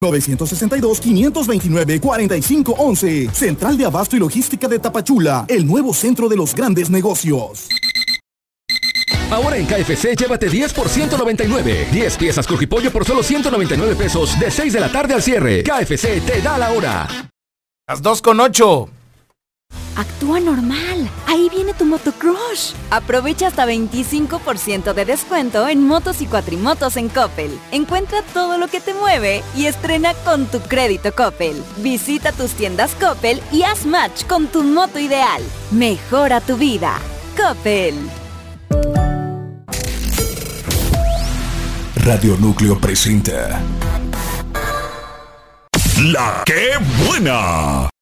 962-529-4511. Central de Abasto y Logística de Tapachula, el nuevo centro de los grandes negocios. Ahora en KFC llévate 10 por 199. 10 piezas crujipollo por solo 199 pesos de 6 de la tarde al cierre. KFC te da la hora. Las 2:08. Actúa normal. Ahí viene tu motocrush. Aprovecha hasta 25% de descuento en motos y cuatrimotos en Coppel. Encuentra todo lo que te mueve y estrena con tu crédito Coppel. Visita tus tiendas Coppel y haz match con tu moto ideal. Mejora tu vida. Coppel. Radio Núcleo presenta La ¡Qué Buena!